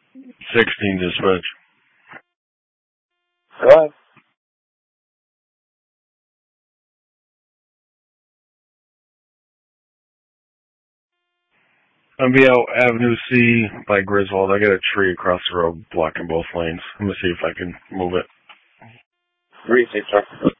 16 dispatch. Go ahead. Unveil Avenue C by Griswold. I got a tree across the road blocking both lanes. I'm gonna see if I can move it. 3-6, sir.